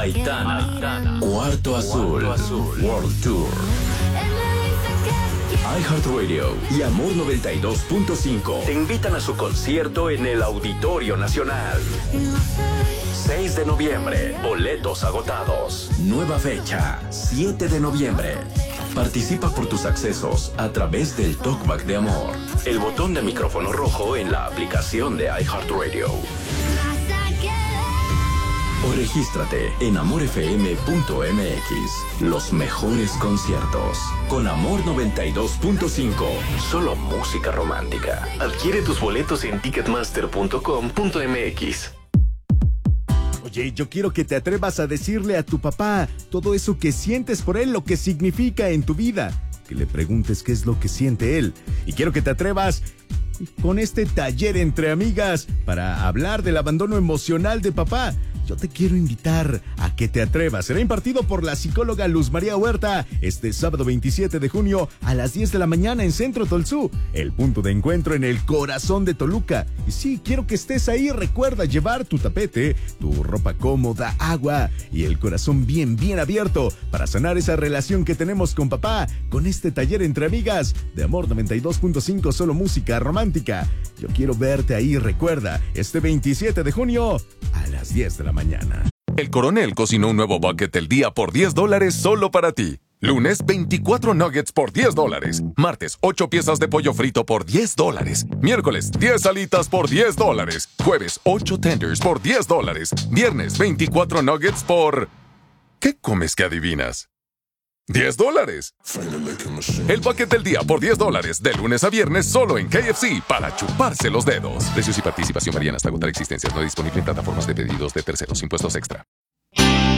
Aitana, Cuarto Azul, World Tour. iHeartRadio y Amor 92.5 te invitan a su concierto en el Auditorio Nacional. 6 de noviembre, boletos agotados. Nueva fecha, 7 de noviembre. Participa por tus accesos a través del Talkback de Amor. El botón de micrófono rojo en la aplicación de iHeartRadio. O regístrate en amorfm.mx. Los mejores conciertos. Con Amor 92.5. Solo música romántica. Adquiere tus boletos en ticketmaster.com.mx. Oye, yo quiero que te atrevas a decirle a tu papá todo eso que sientes por él, lo que significa en tu vida. Que le preguntes qué es lo que siente él. Y quiero que te atrevas con este taller entre amigas para hablar del abandono emocional de papá. Yo te quiero invitar a que te atrevas. Será impartido por la psicóloga Luz María Huerta este sábado 27 de junio a las 10 de la mañana en Centro Tolsú, el punto de encuentro en el corazón de Toluca. Y sí, quiero que estés ahí. Recuerda llevar tu tapete, tu ropa cómoda, agua y el corazón bien abierto para sanar esa relación que tenemos con papá con este taller entre amigas de Amor 92.5, solo música romántica. Yo quiero verte ahí. Recuerda, este 27 de junio a las 10 de la mañana. El Coronel cocinó un nuevo bucket del día por $10 solo para ti. Lunes, 24 nuggets por $10. Martes, 8 piezas de pollo frito por $10. Miércoles, 10 alitas por $10. Jueves, 8 tenders por $10. Viernes, 24 nuggets por... ¿Qué comes que adivinas? $10. El bucket del día por $10, de lunes a viernes solo en KFC, para chuparse los dedos. Precios y participación varían hasta agotar existencias. No disponible en plataformas de pedidos de terceros. Impuestos extra.